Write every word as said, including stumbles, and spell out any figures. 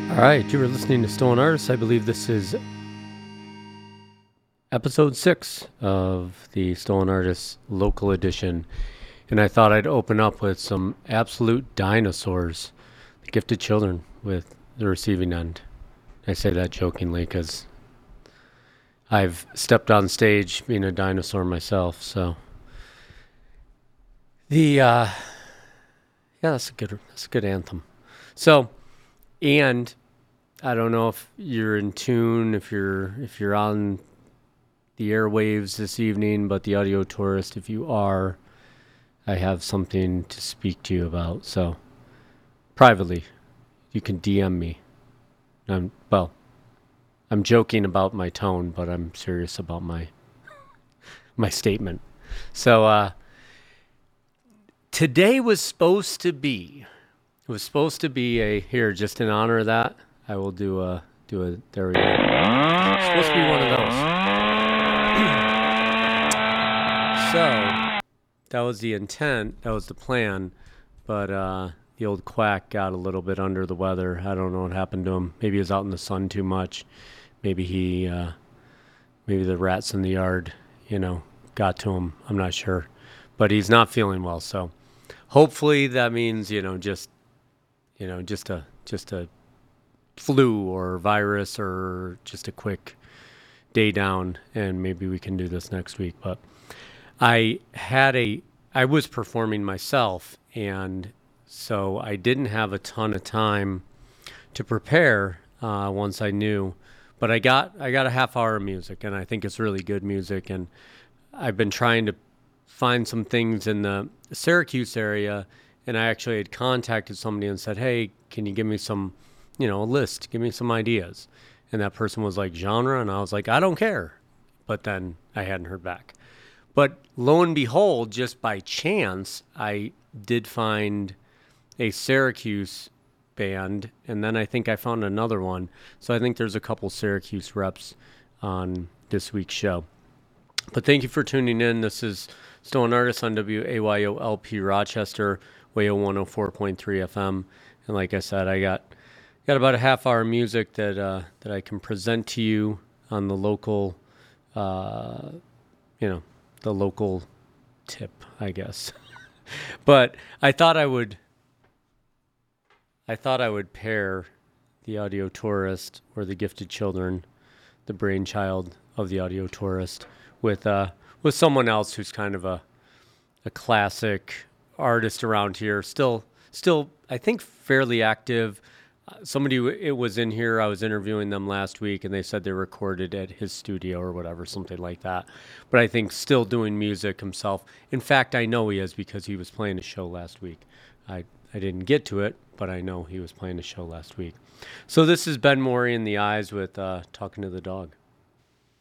All right, you were listening to Stolen Artists. I believe this is episode six of the Stolen Artists local edition. And I thought I'd open up with some absolute dinosaurs, the Gifted Children, with the receiving end. I say that jokingly because I've stepped on stage being a dinosaur myself. So the uh, yeah, that's a good that's a good anthem. So. And I don't know if you're in tune, if you're if you're on the airwaves this evening, but the Audio Tourist, if you are, I have something to speak to you about. So privately, you can D M me. I'm well, I'm joking about my tone, but I'm serious about my my statement. So uh, today was supposed to be. It was supposed to be a, here, just in honor of that, I will do a, do a, there we go. It's supposed to be one of those. So, that was the intent, that was the plan, but uh, the old quack got a little bit under the weather. I don't know what happened to him. Maybe he was out in the sun too much. Maybe he, uh, maybe the rats in the yard, you know, got to him. I'm not sure. But he's not feeling well, so hopefully that means, you know, just You know, just a just a flu or virus or just a quick day down, and maybe we can do this next week. But I had a I was performing myself, and so I didn't have a ton of time to prepare uh, once I knew. But I got I got a half hour of music, and I think it's really good music. And I've been trying to find some things in the Syracuse area. And I actually had contacted somebody and said, hey, can you give me some, you know, a list, give me some ideas. And that person was like, genre? And I was like, I don't care. But then I hadn't heard back. But lo and behold, just by chance, I did find a Syracuse band. And then I think I found another one. So I think there's a couple Syracuse reps on this week's show. But thank you for tuning in. This is Stolen Artists on W A Y O L P Rochester. W A Y O one oh four point three F M, and like I said, I got got about a half hour of music that uh, that I can present to you on the local, uh, you know, the local tip, I guess. But I thought I would, I thought I would pair the Audio Tourist or the Gifted Children, the brainchild of the Audio Tourist, with uh, with someone else who's kind of a a classic artist around here, still still I think fairly active. Uh, somebody it was in here, I was interviewing them last week, and they said they recorded at his studio or whatever, something like that. But I think still doing music himself. In fact, I know he is because he was playing a show last week. I I didn't get to it, but I know he was playing a show last week. So this is Ben Morey in the Eyes with uh, Talking to the Dog.